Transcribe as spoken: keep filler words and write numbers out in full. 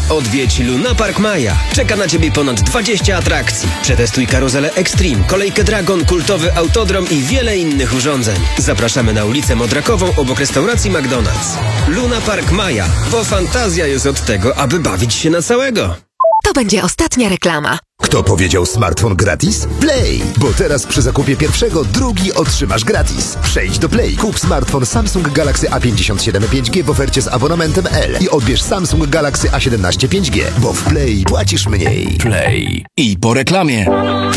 Odwiedź Luna Park Maya. Czeka na Ciebie ponad dwadzieścia atrakcji. Przetestuj karuzelę Extreme, kolejkę Dragon, kultowy autodrom i wiele innych urządzeń. Zapraszamy na ulicę Modrakową obok restauracji McDonald's. Luna Park Maya, bo fantazja jest od tego, aby bawić się na całego. To będzie ostatnia reklama. Kto powiedział smartfon gratis? Play! Bo teraz przy zakupie pierwszego drugi otrzymasz gratis. Przejdź do Play, kup smartfon Samsung Galaxy A pięćdziesiąt siedem pięć G w ofercie z abonamentem L i odbierz Samsung Galaxy A siedemnaście pięć G, bo w Play płacisz mniej. Play. I po reklamie.